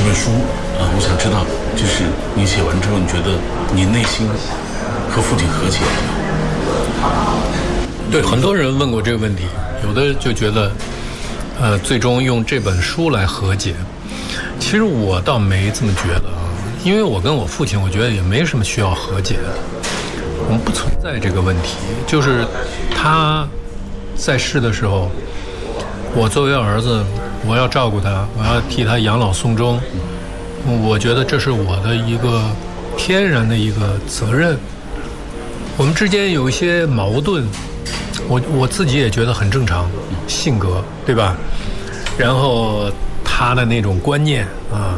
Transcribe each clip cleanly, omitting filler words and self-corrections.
这本书我想知道，就是你写完之后，你觉得你内心和父亲和解了吗？ 对，很多人问过这个问题，有的就觉得，最终用这本书来和解。其实我倒没这么觉得啊，因为我跟我父亲，我觉得也没什么需要和解的，我们不存在这个问题。就是他在世的时候，我作为儿子，我要照顾他，我要替他养老送终，我觉得这是我的一个天然的一个责任。我们之间有一些矛盾，我自己也觉得很正常，性格对吧？然后他的那种观念啊，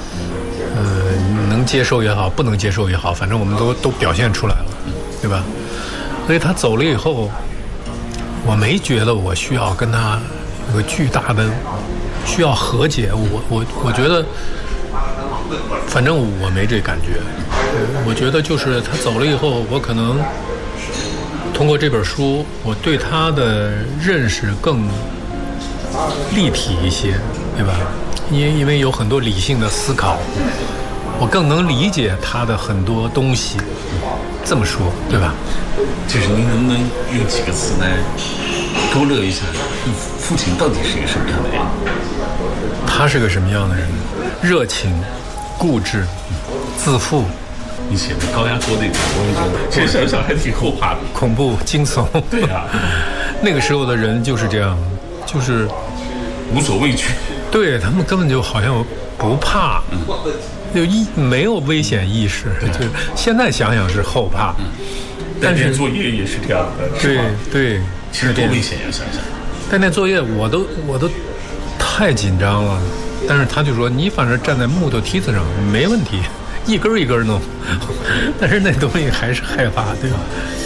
能接受也好，不能接受也好，反正我们都表现出来了，对吧？所以他走了以后，我没觉得我需要跟他有个巨大的需要和解。我觉得，反正我没这感觉。我觉得就是他走了以后，我可能通过这本书，我对他的认识更立体一些，对吧？因为有很多理性的思考，我更能理解他的很多东西。这么说，对吧？ 就是您能不能用几个词来勾勒一下，父亲到底是一个什么样的人？ 他是个什么样的人？热情、固执、自负。 你写的高压锅那个，我也觉得，其实想想还挺后怕的， 恐怖、惊悚。 对呀， 那个时候的人就是这样，就是无所畏惧。 对，他们根本就好像不怕，就没有危险意识。就现在想想是后怕， 但是作业也是这样的。 对， 其实多危险呀！想想， 但那作业我都太紧张了。但是他就说你反正站在木头梯子上没问题，一根一根弄。但是那东西还是害怕，对吧？